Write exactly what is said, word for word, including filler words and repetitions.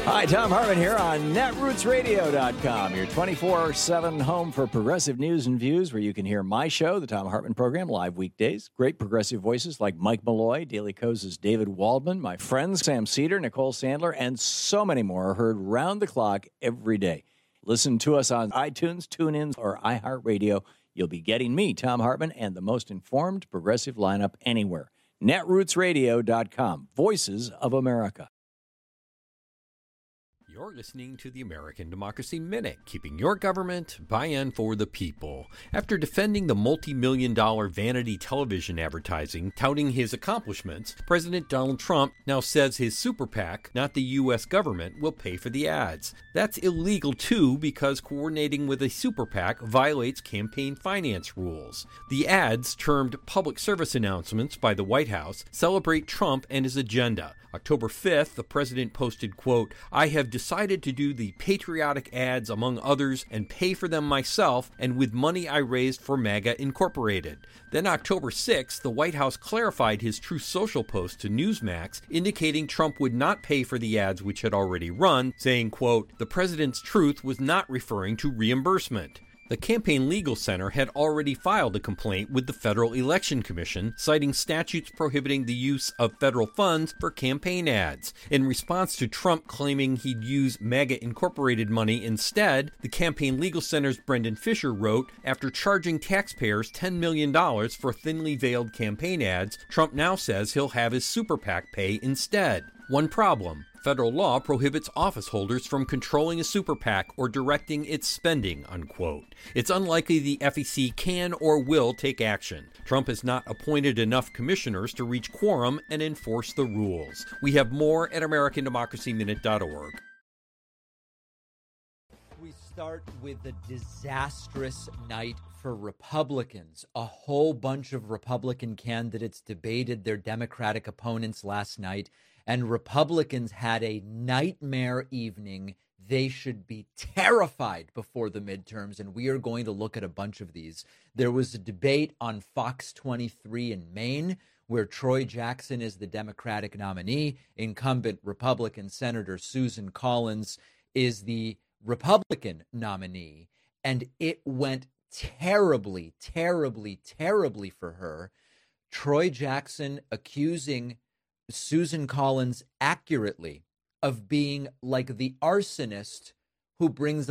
Hi, Tom Hartman here on netroots radio dot com, your twenty-four seven home for progressive news and views, where you can hear my show, the Tom Hartman Program, live weekdays. Great progressive voices like Mike Malloy, Daily Kos's David Waldman, my friends Sam Cedar, Nicole Sandler, and so many more are heard round the clock every day. Listen to us on iTunes, TuneIn, or iHeartRadio. You'll be getting me, Tom Hartman, and the most informed progressive lineup anywhere. netroots radio dot com, Voices of America. You're listening to the American Democracy Minute, keeping your government by and for the people. After defending the multi-million dollar vanity television advertising, touting his accomplishments, President Donald Trump now says his super PAC, not the U S government, will pay for the ads. That's illegal too, because coordinating with a super PAC violates campaign finance rules. The ads, termed public service announcements by the White House, celebrate Trump and his agenda. October fifth, the president posted, quote, "I have decided to do the patriotic ads among others and pay for them myself and with money I raised for MAGA Incorporated." Then October sixth, the White House clarified his Truth Social post to Newsmax, indicating Trump would not pay for the ads which had already run, saying, quote, "The president's truth was not referring to reimbursement." The Campaign Legal Center had already filed a complaint with the Federal Election Commission, citing statutes prohibiting the use of federal funds for campaign ads. In response to Trump claiming he'd use MAGA Incorporated money instead, the Campaign Legal Center's Brendan Fisher wrote, "After charging taxpayers ten million dollars for thinly veiled campaign ads, Trump now says he'll have his super PAC pay instead. One problem. Federal law prohibits office holders from controlling a super PAC or directing its spending," unquote. It's unlikely the F E C can or will take action. Trump has not appointed enough commissioners to reach quorum and enforce the rules. We have more at american democracy minute dot org. We start with a disastrous night for Republicans. A whole bunch of Republican candidates debated their Democratic opponents last night, and Republicans had a nightmare evening. They should be terrified before the midterms, and we are going to look at a bunch of these. There was a debate on Fox twenty-three in Maine, where Troy Jackson is the Democratic nominee. Incumbent Republican Senator Susan Collins is the Republican nominee, and it went terribly, terribly, terribly for her. Troy Jackson accusing Susan Collins accurately of being like the arsonist who brings